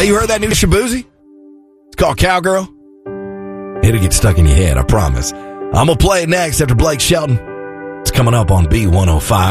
Hey, you heard that new Shabuzi? It's called Cowgirl. It'll get stuck in your head, I promise. I'm going to play it next after Blake Shelton. It's coming up on B105.